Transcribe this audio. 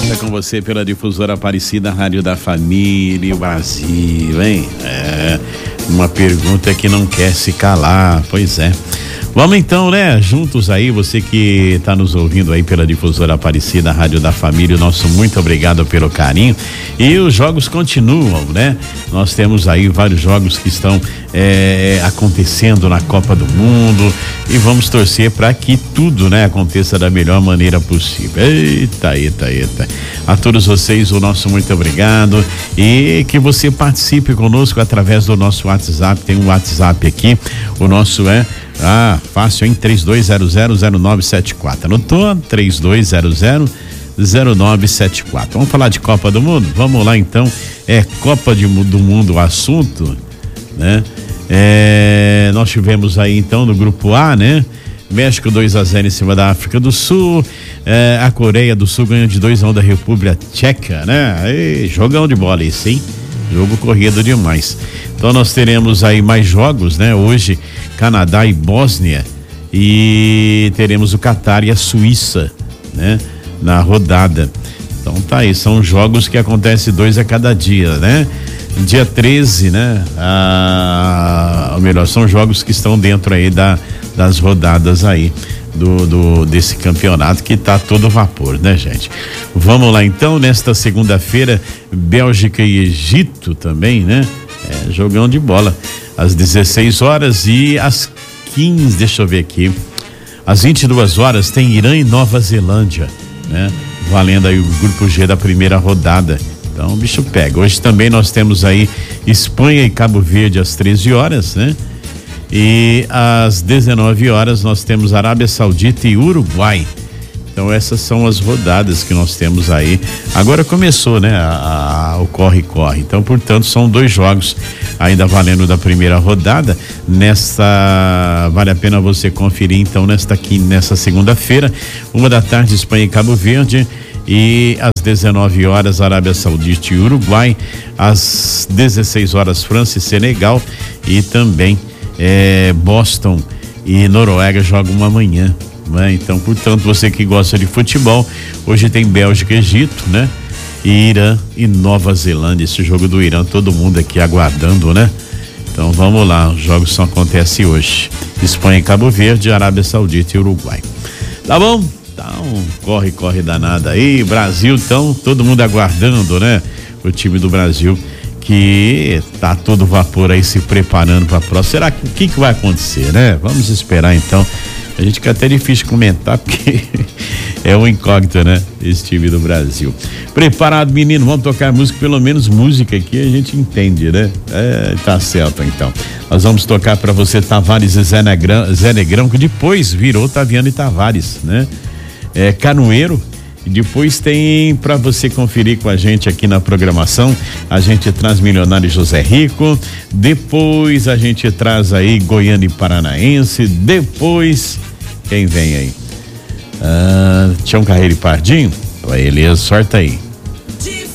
Com você pela Difusora Aparecida, Rádio da Família, o Brasil, hein? Uma pergunta que não quer se calar, pois é. Vamos então, né? Juntos aí, você que está nos ouvindo aí pela Difusora Aparecida, Rádio da Família, o nosso muito obrigado pelo carinho. E os jogos continuam, né? Nós temos aí vários jogos que estão acontecendo na Copa do Mundo e vamos torcer para que tudo, né, aconteça da melhor maneira possível. Eita. A todos vocês, o nosso muito obrigado e que você participe conosco através do nosso WhatsApp. Tem um WhatsApp aqui, o nosso fácil, hein? 32000974. Anotou? 32000974. Vamos falar de Copa do Mundo? Vamos lá então. Copa do Mundo o assunto, né? Nós tivemos aí então no grupo A, né? México 2-0 em cima da África do Sul. A Coreia do Sul ganhou de 2-1 da República Tcheca, né? Jogão de bola esse, hein? Jogo corrido demais. Então nós teremos aí mais jogos, né? Hoje, Canadá e Bósnia, e teremos o Catar e a Suíça, né? Na rodada. Então tá aí, são jogos que acontecem 2 a cada dia, né? Dia 13, né? Ou melhor, são jogos que estão dentro aí das rodadas aí desse campeonato que tá todo vapor, né, gente? Vamos lá então, nesta segunda-feira, Bélgica e Egito também, né? Jogão de bola, às 16 horas e às 15, deixa eu ver aqui, às 22 horas tem Irã e Nova Zelândia, né? Valendo aí o grupo G da primeira rodada. Então o bicho pega. Hoje também nós temos aí Espanha e Cabo Verde às 13 horas, né? E às 19 horas nós temos Arábia Saudita e Uruguai. Então essas são as rodadas que nós temos aí. Agora começou, né? O corre-corre. Então, portanto, são 2 jogos ainda valendo da primeira rodada. Vale a pena você conferir então nessa segunda-feira, 1h Espanha e Cabo Verde. E às 19 horas Arábia Saudita e Uruguai, às 16 horas França e Senegal, e também Boston e Noruega jogam amanhã, né? Então, portanto, você que gosta de futebol, hoje tem Bélgica e Egito, né? E Irã e Nova Zelândia, esse jogo do Irã, todo mundo aqui aguardando, né? Então vamos lá, os jogos só acontecem hoje. Espanha e Cabo Verde, Arábia Saudita e Uruguai. Tá bom? Então, corre danada aí, Brasil, então, todo mundo aguardando, né? O time do Brasil, que tá todo vapor aí se preparando para a próxima. Será que o que vai acontecer, né? Vamos esperar então. A gente fica até difícil comentar porque é um incógnito, né? Esse time do Brasil. Preparado, menino? Vamos tocar música, pelo menos música aqui a gente entende, né? Tá certo então. Nós vamos tocar para você Tavares e Zé Negrão, que depois virou Taviano e Tavares, né? Canoeiro. E depois tem para você conferir com a gente aqui na programação, a gente traz Milionário José Rico, depois a gente traz aí Goiânia e Paranaense, depois quem vem aí? Tião Carreiro e Pardinho? Beleza, sorte aí.